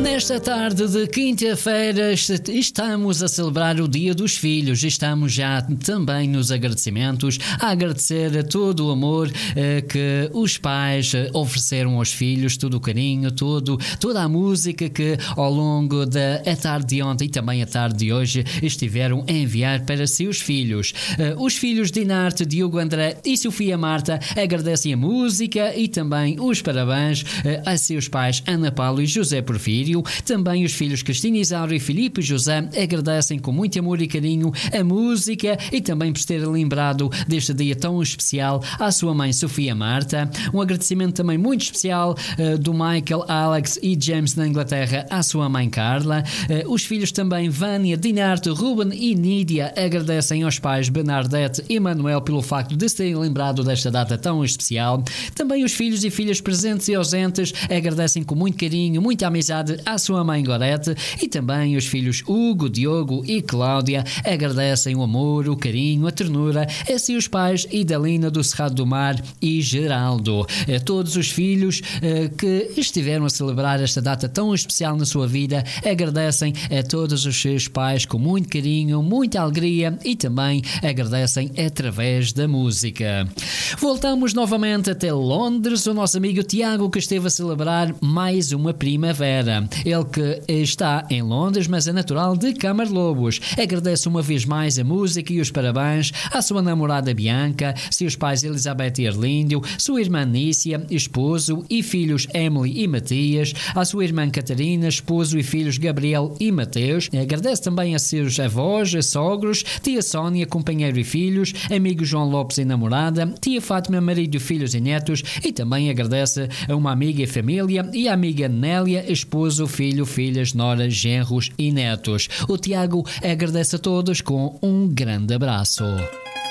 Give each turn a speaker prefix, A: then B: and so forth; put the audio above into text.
A: Nesta tarde de quinta-feira estamos a celebrar o Dia dos Filhos. Estamos já também nos agradecimentos, a agradecer todo o amor que os pais ofereceram aos filhos, todo o carinho, toda a música que ao longo da tarde de ontem e também a tarde de hoje estiveram a enviar para seus filhos. Os filhos de Inarte, Diogo André e Sofia Marta agradecem a música e também os parabéns a seus pais Ana Paulo e José Porfírio. Também os filhos Cristina Isauro e Filipe José agradecem com muito amor e carinho a música e também por terem lembrado deste dia tão especial à sua mãe Sofia Marta. Um agradecimento também muito especial do Michael, Alex e James na Inglaterra à sua mãe Carla. Os filhos também Vânia, Dinarte, Ruben e Nídia agradecem aos pais Bernadette e Manuel pelo facto de se terem lembrado desta data tão especial. Também os filhos e filhas presentes e ausentes agradecem com muito carinho, muita amizade à sua mãe Gorete, e também os filhos Hugo, Diogo e Cláudia agradecem o amor, o carinho, a ternura a seus pais Idalina do Cerrado do Mar e Geraldo. A todos os filhos que estiveram a celebrar esta data tão especial na sua vida agradecem a todos os seus pais com muito carinho, muita alegria e também agradecem através da música. Voltamos novamente até Londres, o nosso amigo Tiago, que esteve a celebrar mais uma primavera. Ele que está em Londres, mas é natural de Camarlobos. Agradece uma vez mais a música e os parabéns à sua namorada Bianca, seus pais Elizabeth e Erlíndio, sua irmã Nícia, esposo e filhos Emily e Matias, à sua irmã Catarina, esposo e filhos Gabriel e Mateus. Agradece também a seus avós, sogros, tia Sónia, companheiro e filhos, amigo João Lopes e namorada, tia Fátima, marido, filhos e netos, e também agradece a uma amiga e família e a amiga Nélia, esposo, filho, filhas, noras, genros e netos. O Tiago agradece a todos com um grande abraço.